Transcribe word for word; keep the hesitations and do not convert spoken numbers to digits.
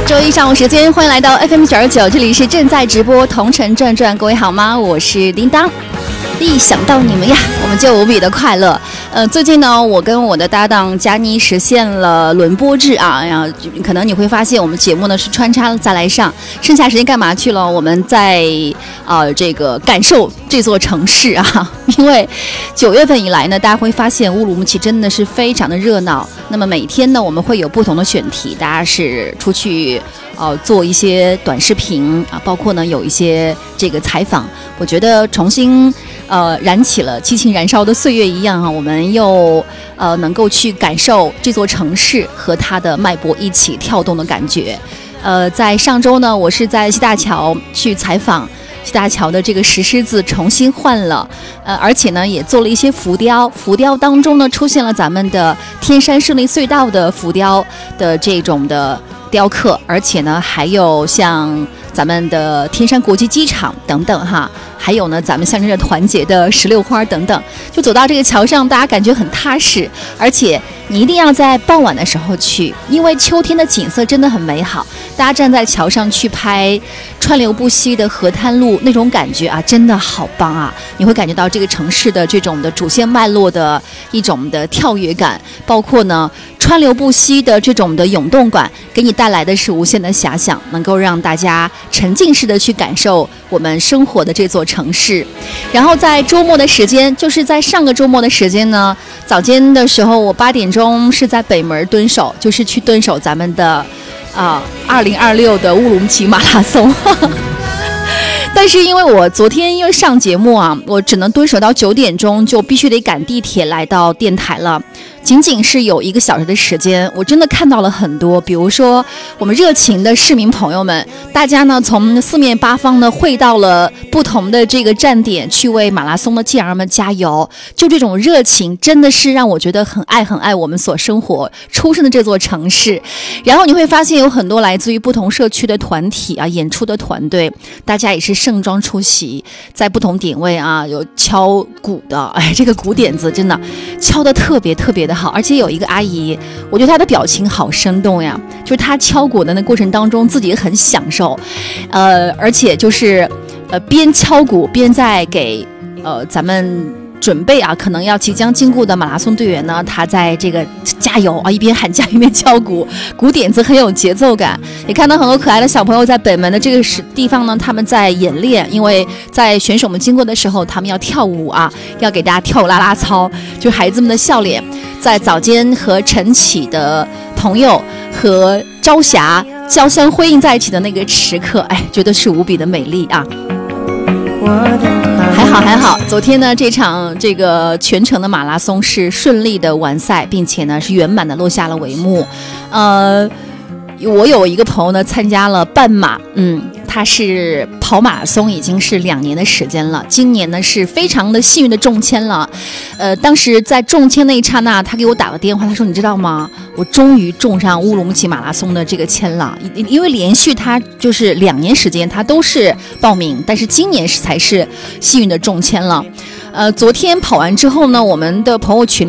周一上午时间，欢迎来到 F M 九二九，这里是正在直播同城转转，各位好吗？我是叮当。一想到你们呀，我们就无比的快乐。呃，最近呢，我跟我的搭档佳妮实现了轮播制啊，然后可能你会发现我们节目呢是穿插再来上，剩下时间干嘛去了？我们在呃这个感受这座城市啊，因为九月份以来呢，大家会发现乌鲁木齐真的是非常的热闹。那么每天呢，我们会有不同的选题，大家是出去呃做一些短视频啊，包括呢有一些这个采访，我觉得重新。呃，燃起了激情燃烧的岁月一样啊，我们又呃能够去感受这座城市和它的脉搏一起跳动的感觉。呃，在上周呢，我是在西大桥去采访西大桥的这个石狮子重新换了，呃，而且呢也做了一些浮雕，浮雕当中呢出现了咱们的天山胜利隧道的浮雕的这种的雕刻，而且呢还有像咱们的天山国际机场等等哈，还有呢咱们象征着团结的石榴花等等，就走到这个桥上，大家感觉很踏实，而且你一定要在傍晚的时候去，因为秋天的景色真的很美好，大家站在桥上去拍川流不息的河滩路，那种感觉啊真的好棒啊，你会感觉到这个城市的这种的主线脉络的一种的跳跃感，包括呢川流不息的这种的涌动感，给你带来的是无限的遐想，能够让大家沉浸式的去感受我们生活的这座城市。然后在周末的时间，就是在上个周末的时间呢，早间的时候我八点钟是在北门蹲守，就是去蹲守咱们的啊二零二六的乌鲁木齐马拉松。但是因为我昨天因为上节目啊，我只能蹲守到九点钟，就必须得赶地铁来到电台了。仅仅是有一个小时的时间，我真的看到了很多，比如说我们热情的市民朋友们，大家呢从四面八方呢汇到了不同的这个站点，去为马拉松的健儿们加油。就这种热情，真的是让我觉得很爱很爱我们所生活出生的这座城市。然后你会发现有很多来自于不同社区的团体啊，演出的团队，大家也是盛装出席，在不同点位啊有敲鼓的，哎，这个鼓点子真的敲得特别特别的好，而且有一个阿姨，我觉得她的表情好生动呀，就是她敲鼓的那过程当中自己也很享受，呃，而且就是呃边敲鼓边在给呃咱们准备啊，可能要即将经过的马拉松队员呢，他在这个加油啊，一边喊加油一边敲鼓，鼓点子很有节奏感。也看到很多可爱的小朋友在北门的这个地方呢，他们在演练，因为在选手们经过的时候，他们要跳舞啊，要给大家跳舞啦啦操，就孩子们的笑脸，在早间和晨起的朋友和朝霞交相辉映在一起的那个时刻，哎，觉得是无比的美丽啊。还好还好，昨天呢这场这个全程的马拉松是顺利的完赛，并且呢是圆满的落下了帷幕。呃，我有一个朋友呢参加了半马，嗯，他是跑马拉松已经是两年的时间了，今年呢是非常的幸运的中签了。呃，当时在中签那一刹那，他给我打个电话，他说你知道吗？我终于中上乌鲁木齐马拉松的这个签了，因为连续他就是两年时间他都是报名，但是今年是才是幸运的中签了。呃，昨天跑完之后呢，我们的朋友群